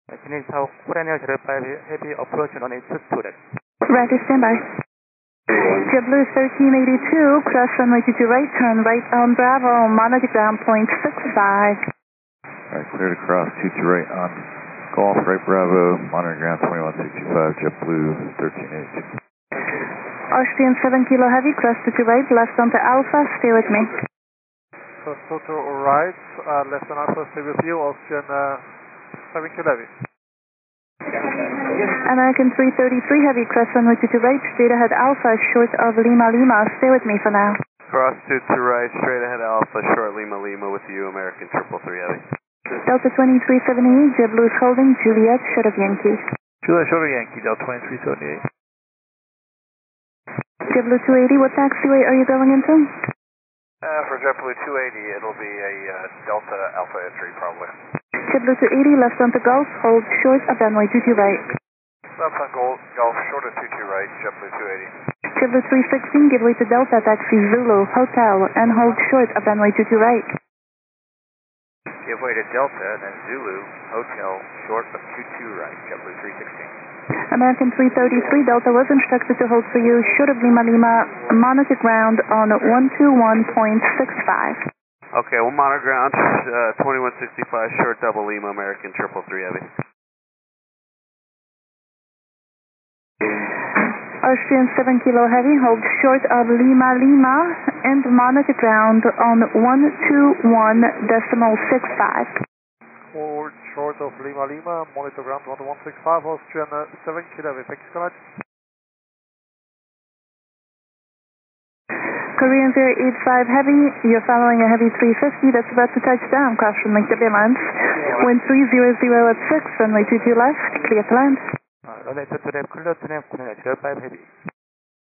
진행 사고 코리아니아 05 heavy approach runway 22 left. Roger, standby. JetBlue 1382, cross runway 22 right, turn right on Bravo, monitor ground point 65. Alright, clear to cross 22 right on Golf, right Bravo, monitor ground 21625, JetBlue 1382. Austrian 7 kilo heavy, cross 22 right, left onto Alpha, stay with me. Cross 22 right, left on Alpha, stay with you, Austrian 7 kilo heavy. American 333 heavy, cross runway 22 right, straight ahead Alpha, short of Lima Lima, stay with me for now. Cross 22 right, straight ahead Alpha, short Lima Lima with you, American 333 heavy. Delta 2378, JetBlue is holding, Juliet, short of Yankee. Juliet, short of Yankee, Delta 2378. JetBlue 280, what taxiway are you going into? For JetBlue 280, it'll be a Delta Alpha entry probably. JetBlue 280, left onto Gulf, hold short of runway 22 right. Left on Golf, short of 22 right, JetBlue 280. JetBlue 316, give way to Delta, taxi Zulu, hotel, and hold short of runway 22 right. Give way to Delta, then Zulu, hotel, short of 22 right, JetBlue 316. American 333, Delta was instructed to hold for you, short of Lima Lima, monitor ground on 121.65. Okay, we'll monitor ground, 2165, short double Lima, American 333 heavy. Austrian 7 kilo heavy, hold short of Lima Lima, and monitor ground on 121.65. Forward short of Lima Lima, monitor ground 12165, Austrian 7 kilo heavy, thank you so much. Korean 085 heavy, you're following a heavy 350 that's about to touch down, cross runway turbulence. Wind 300 at 6, runway 22 left, clear to land. Runway 22 left, clear to land, Korean 05 heavy.